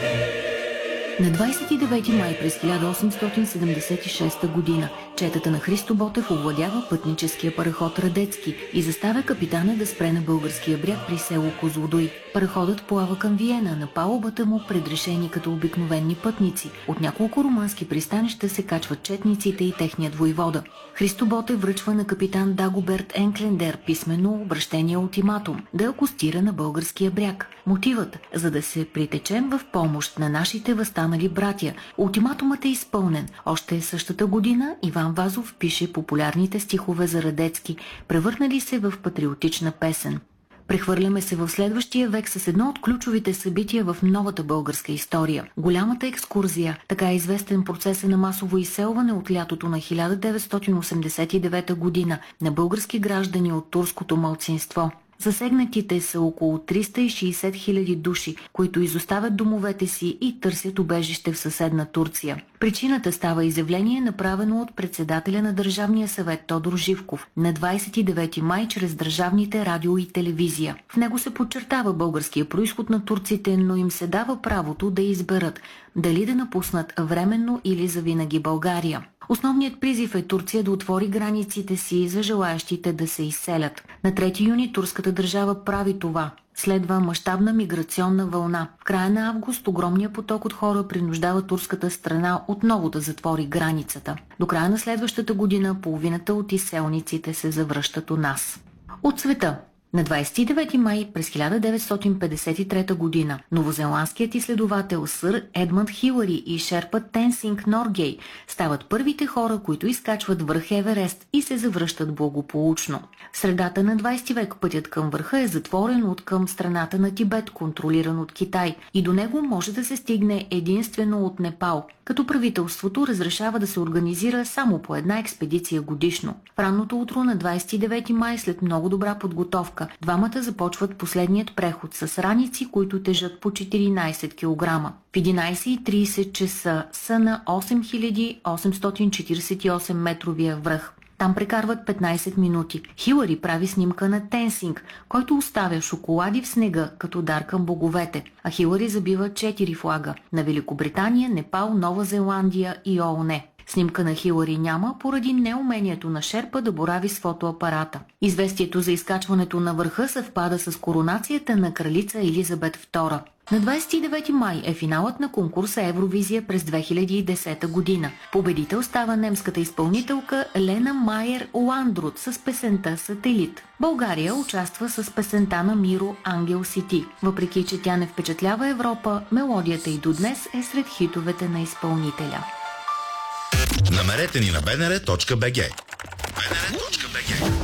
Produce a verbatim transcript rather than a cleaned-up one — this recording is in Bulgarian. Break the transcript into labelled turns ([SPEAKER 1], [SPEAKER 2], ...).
[SPEAKER 1] На двадесет и девети май през хиляда осемстотин седемдесет и шеста година четата на Христо Ботев овладява пътническия параход Радецки и заставя капитана да спре на българския бряг при село Козлодуй. Параходът плава към Виена, на палубата му предрешени като обикновени пътници. От няколко румънски пристанища се качват четниците и техният войвода. Христо Ботев връчва на капитан Дагоберт Енклендер писмено обращение ултиматум да акостира на българския бряг. Мотивът, за да се притечем в помощ на нашите възстанали братя. Ултиматумът е изпълнен. Още същата година Иван Вазов пише популярните стихове за Радецки, превърнали се в патриотична песен. Прехвърляме се в следващия век с едно от ключовите събития в новата българска история. Голямата екскурзия, така известен процес на масово изселване от лятото на хиляда деветстотин осемдесет и девета година на български граждани от турското малцинство. Засегнатите са около триста и шейсет хиляди души, които изоставят домовете си и търсят убежище в съседна Турция. Причината става изявление, направено от председателя на Държавния съвет Тодор Живков на двадесет и девети май чрез държавните радио и телевизия. В него се подчертава българския произход на турците, но им се дава правото да изберат дали да напуснат временно или завинаги България. Основният призив е Турция да отвори границите си за желаящите да се изселят. На трети юни турската държава прави това. Следва мащабна миграционна вълна. В края на август огромният поток от хора принуждава турската страна отново да затвори границата. До края на следващата година половината от изселниците се завръщат у нас. От света. На двадесет и девети май през хиляда деветстотин петдесет и трета година новозеландският изследовател сър Едмънд Хилари и шерпът Тенсинг Норгей стават първите хора, които изкачват върх Еверест и се завръщат благополучно. В средата на двадесети век пътят към върха е затворен от към страната на Тибет, контролиран от Китай, и до него може да се стигне единствено от Непал, като правителството разрешава да се организира само по една експедиция годишно. В ранното утро на двадесет и девети май, след много добра подготовка, двамата започват последният преход с раници, които тежат по четиринадесет килограма. В единадесет и тридесет часа са на осем хиляди осемстотин четиридесет и осем метровия връх. Там прекарват петнадесет минути. Хилари прави снимка на Тенсинг, който оставя шоколади в снега като дар към боговете, а Хилари забива четири флага на Великобритания, Непал, Нова Зеландия и ООН. Снимка на Хилари няма поради неумението на шерпа да борави с фотоапарата. Известието за изкачването на върха съвпада с коронацията на кралица Елизабет втора. На двадесет и девети май е финалът на конкурса Евровизия през две хиляди и десета година. Победител става немската изпълнителка Лена Майер Ландруд с песента «Сателит». България участва с песента на Миро «Ангел си ти». Въпреки че тя не впечатлява Европа, мелодията и до днес е сред хитовете на изпълнителя.
[SPEAKER 2] Намерете ни на би ен ар точка би джи. би ен ар точка би джи